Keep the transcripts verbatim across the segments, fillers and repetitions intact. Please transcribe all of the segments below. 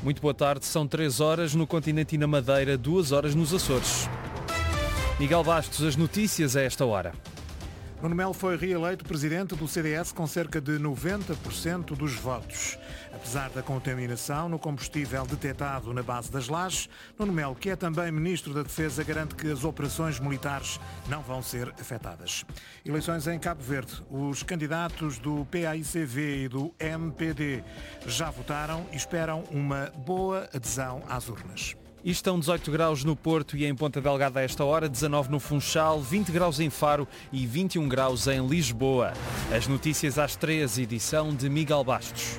Muito boa tarde, são três horas no continente e na Madeira, duas horas nos Açores. Miguel Bastos, as notícias a esta hora. Nuno Melo foi reeleito presidente do C D S com cerca de noventa por cento dos votos. Apesar da contaminação no combustível detectado na base das Lajes, Nuno Melo, que é também ministro da Defesa, garante que as operações militares não vão ser afetadas. Eleições em Cabo Verde. Os candidatos do P A I C V e do M P D já votaram e esperam uma boa adesão às urnas. E estão dezoito graus no Porto e em Ponta Delgada a esta hora, dezanove no Funchal, vinte graus em Faro e vinte e um graus em Lisboa. As notícias às três, edição de Miguel Bastos.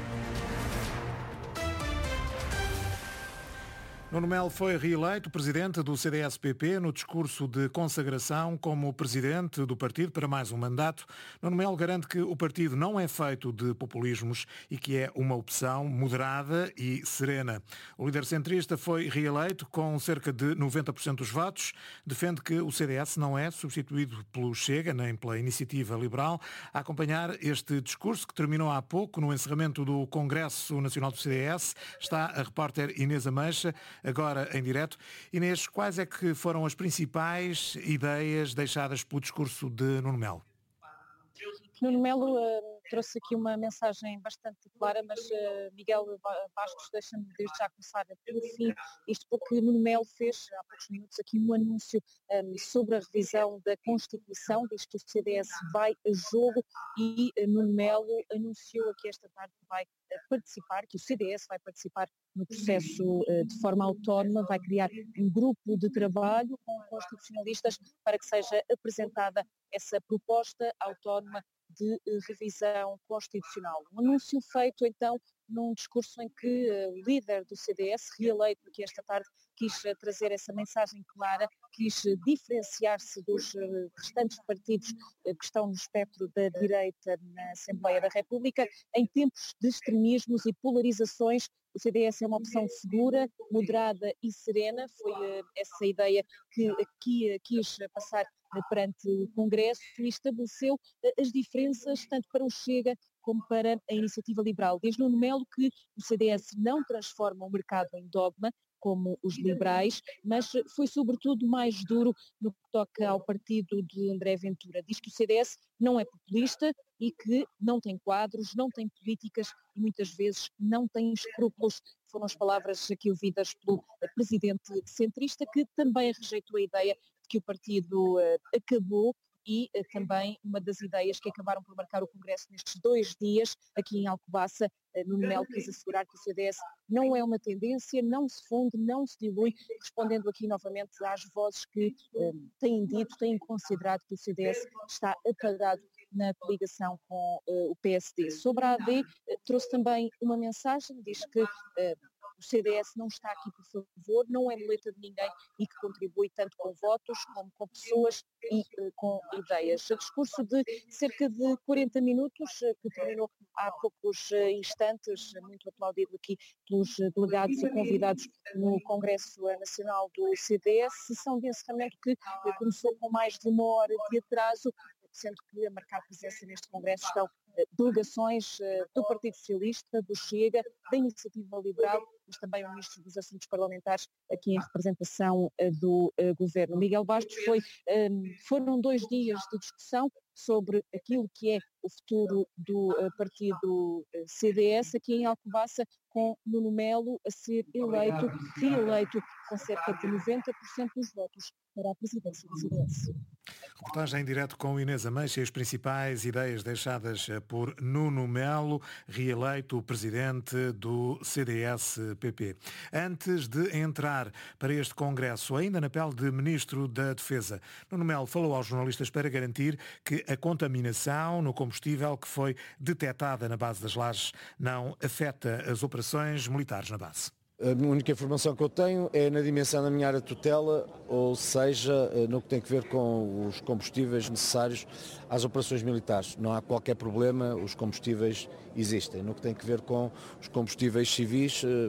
Nuno Melo foi reeleito presidente do C D S P P no discurso de consagração como presidente do partido para mais um mandato. Nuno Melo garante que o partido não é feito de populismos e que é uma opção moderada e serena. O líder centrista foi reeleito com cerca de noventa por cento dos votos. Defende que o C D S não é substituído pelo Chega, nem pela Iniciativa Liberal. A acompanhar este discurso, que terminou há pouco no encerramento do Congresso Nacional do C D S, está a repórter Inês Ameixa, agora em direto. Inês, quais é que foram as principais ideias deixadas pelo discurso de Nuno Melo? Nuno Melo uh, trouxe aqui uma mensagem bastante clara, mas uh, Miguel Bastos deixa-me desde já começar pelo fim, isto porque Nuno Melo fez há poucos minutos aqui um anúncio um, sobre a revisão da Constituição, diz que o C D S vai a jogo e uh, Nuno Melo anunciou aqui esta tarde que vai uh, participar, que o C D S vai participar no processo uh, de forma autónoma, vai criar um grupo de trabalho com constitucionalistas para que seja apresentada essa proposta autónoma de revisão constitucional. Um anúncio feito então num discurso em que uh, o líder do C D S, reeleito aqui esta tarde, quis uh, trazer essa mensagem clara, quis uh, diferenciar-se dos uh, restantes partidos uh, que estão no espectro da direita na Assembleia da República. Em tempos de extremismos e polarizações, o C D S é uma opção segura, moderada e serena. Foi uh, essa ideia que aqui uh, quis passar uh, perante o Congresso e estabeleceu uh, as diferenças tanto para o Chega como para a Iniciativa Liberal. Diz Nuno Melo que o C D S não transforma o mercado em dogma, como os liberais, mas foi sobretudo mais duro no que toca ao partido de André Ventura. Diz que o C D S não é populista e que não tem quadros, não tem políticas e muitas vezes não tem escrúpulos. Foram as palavras aqui ouvidas pelo presidente centrista, que também rejeitou a ideia de que o partido uh, acabou. E uh, também uma das ideias que acabaram por marcar o Congresso nestes dois dias, aqui em Alcobaça, uh, Nuno Melo quis assegurar que o C D S não é uma tendência, não se funde, não se dilui, respondendo aqui novamente às vozes que uh, têm dito, têm considerado que o C D S está apagado na coligação com uh, o P S D. Sobre a A D, uh, trouxe também uma mensagem, diz que uh, o C D S não está aqui por favor, não é muleta de ninguém e que contribui tanto com votos como com pessoas e uh, com ideias. O discurso de cerca de quarenta minutos, uh, que terminou há poucos uh, instantes, uh, muito aplaudido aqui pelos uh, delegados e convidados no Congresso Nacional do C D S, sessão de encerramento que uh, começou com mais de uma hora de atraso, sendo que a marcar presença neste Congresso estão uh, delegações uh, do Partido Socialista, do Chega, da Iniciativa Liberal, mas também o Ministro dos Assuntos Parlamentares aqui em representação uh, do uh, Governo. Miguel Bastos, foi, um, foram dois dias de discussão sobre aquilo que é o futuro do uh, partido uh, C D S, aqui em Alcobaça, com Nuno Melo a ser eleito, reeleito, com cerca de noventa por cento dos votos para a presidência do C D S. Reportagem em direto com Inês Ameixa e as principais ideias deixadas por Nuno Melo, reeleito presidente do C D S P P. Antes de entrar para este congresso, ainda na pele de ministro da Defesa, Nuno Melo falou aos jornalistas para garantir que a contaminação no combustível que foi detectada na base das Lajes não afeta as operações militares na base. A única informação que eu tenho é na dimensão da minha área de tutela, ou seja, no que tem a ver com os combustíveis necessários às operações militares. Não há qualquer problema, os combustíveis existem. No que tem a ver com os combustíveis civis,